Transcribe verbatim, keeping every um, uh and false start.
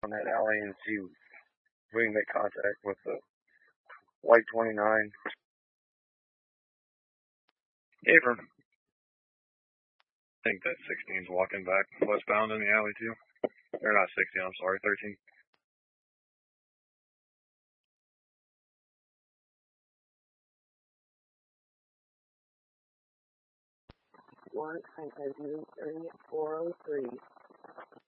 on that alley and see if we can make contact with the white twenty-nine. Abram. I think that sixteen's walking back westbound in the alley too. Or not sixteen, I'm sorry, thirteen. One, three, four oh three.